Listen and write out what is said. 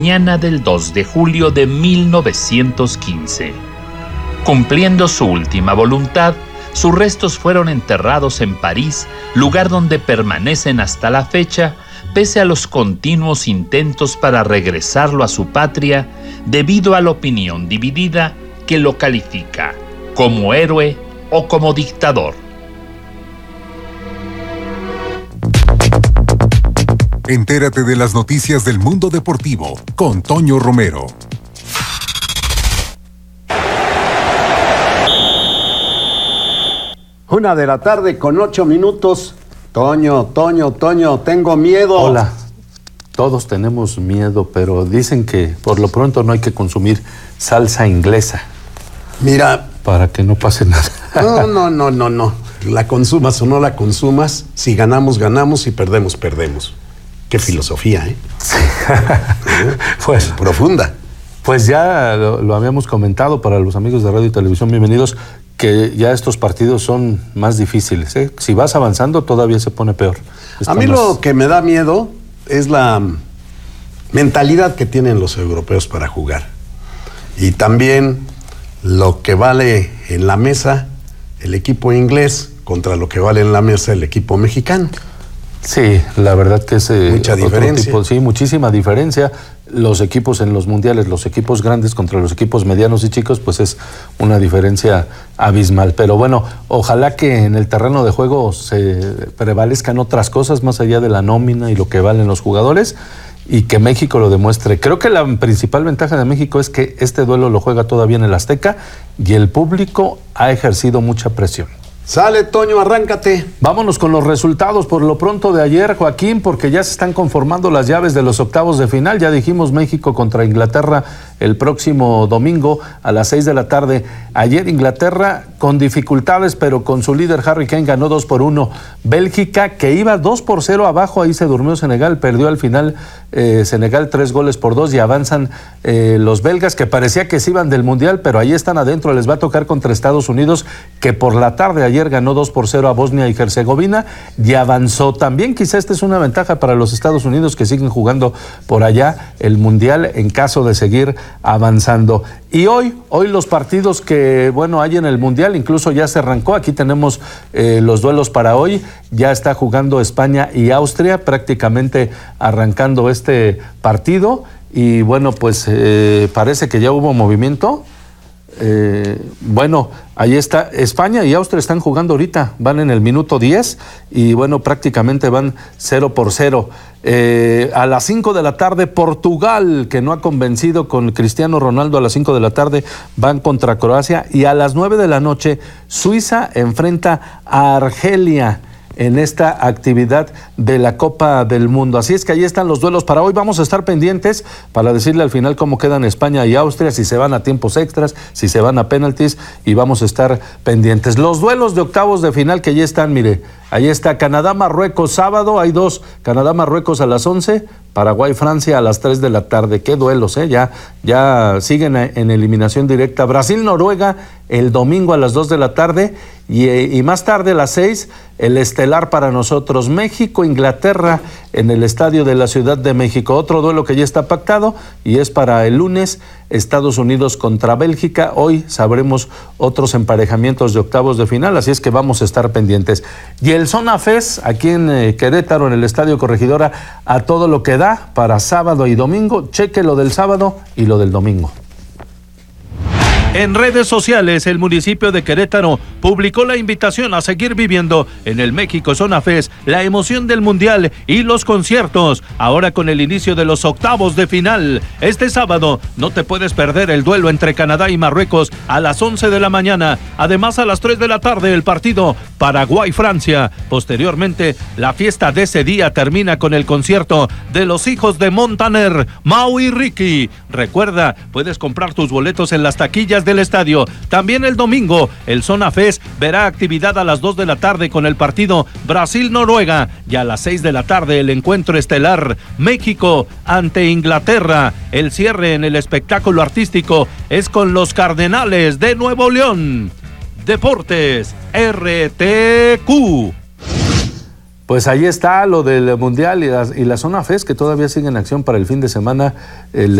mañana del 2 de julio de 1915. Cumpliendo su última voluntad, sus restos fueron enterrados en París, lugar donde permanecen hasta la fecha, pese a los continuos intentos para regresarlo a su patria, debido a la opinión dividida que lo califica como héroe o como dictador. Entérate de las noticias del mundo deportivo con Toño Romero. Una de la tarde con 8 minutos. Toño, tengo miedo. Hola, todos tenemos miedo, pero dicen que por lo pronto no hay que consumir salsa inglesa. Mira. Para que no pase nada. No. La consumas o no la consumas, si ganamos, ganamos, si perdemos, perdemos. Qué filosofía, ¿eh? Sí. Pues profunda. Pues ya lo habíamos comentado para los amigos de radio y televisión, bienvenidos, que ya estos partidos son más difíciles, ¿eh? Si vas avanzando todavía se pone peor. A mí lo que me da miedo es la mentalidad que tienen los europeos para jugar. Y también lo que vale en la mesa el equipo inglés contra lo que vale en la mesa el equipo mexicano. Sí, la verdad que es mucha diferencia. Sí, muchísima diferencia. Los equipos en los mundiales, los equipos grandes contra los equipos medianos y chicos, pues es una diferencia abismal. Pero bueno, ojalá que en el terreno de juego se prevalezcan otras cosas más allá de la nómina y lo que valen los jugadores, y que México lo demuestre. Creo que la principal ventaja de México es que este duelo lo juega todavía en el Azteca y el público ha ejercido mucha presión. Sale, Toño, arráncate. Vámonos con los resultados por lo pronto de ayer, Joaquín, porque ya se están conformando las llaves de los octavos de final. Ya dijimos México contra Inglaterra el próximo domingo a las 6 de la tarde. Ayer Inglaterra con dificultades, pero con su líder Harry Kane ganó 2-1. Bélgica, que iba 2-0 abajo, ahí se durmió Senegal, perdió al final Senegal 3-2 y avanzan los belgas, que parecía que se iban del Mundial, pero ahí están adentro. Les va a tocar contra Estados Unidos, que por la tarde ayer ganó 2-0 a Bosnia y Herzegovina y avanzó. También quizá esta es una ventaja para los Estados Unidos, que siguen jugando por allá el Mundial en caso de seguir avanzando. Y hoy los partidos que, hay en el Mundial, incluso ya se arrancó. Aquí tenemos los duelos para hoy. Ya está jugando España y Austria, prácticamente arrancando este partido. Y parece que ya hubo movimiento. Ahí está, España y Austria están jugando ahorita, van en el minuto 10 y prácticamente van 0-0. A las 5 de la tarde, Portugal, que no ha convencido con Cristiano Ronaldo, a las 5 de la tarde van contra Croacia, y a las 9 de la noche, Suiza enfrenta a Argelia en esta actividad de la Copa del Mundo. Así es que ahí están los duelos para hoy. Vamos a estar pendientes para decirle al final cómo quedan España y Austria, si se van a tiempos extras, si se van a penaltis, y vamos a estar pendientes. Los duelos de octavos de final que ya están, mire, ahí está Canadá-Marruecos sábado, hay dos, Canadá-Marruecos a las 11, Paraguay-Francia a las 3 de la tarde. Qué duelos, ya siguen en eliminación directa. Brasil-Noruega el domingo a las 2 de la tarde y más tarde a las 6, el estelar para nosotros, México-Inglaterra en el estadio de la Ciudad de México. Otro duelo que ya está pactado y es para el lunes, Estados Unidos contra Bélgica. Hoy sabremos otros emparejamientos de octavos de final, así es que vamos a estar pendientes. Y el Zona Fest aquí en Querétaro, en el Estadio Corregidora, a todo lo que da para sábado y domingo. Cheque lo del sábado y lo del domingo. En redes sociales, el municipio de Querétaro publicó la invitación a seguir viviendo en el México Zona Fest la emoción del Mundial y los conciertos, ahora con el inicio de los octavos de final. Este sábado no te puedes perder el duelo entre Canadá y Marruecos a las 11 de la mañana. Además, a las 3 de la tarde el partido Paraguay-Francia. Posteriormente, la fiesta de ese día termina con el concierto de los hijos de Montaner, Mau y Ricky. Recuerda, puedes comprar tus boletos en las taquillas del estadio. También el domingo, el Zona Fest verá actividad a las 2 de la tarde con el partido Brasil-Noruega, y a las 6 de la tarde el encuentro estelar México ante Inglaterra. El cierre en el espectáculo artístico es con los Cardenales de Nuevo León. Deportes RTQ. Pues ahí está lo del Mundial y la Zona FES, que todavía sigue en acción para el fin de semana.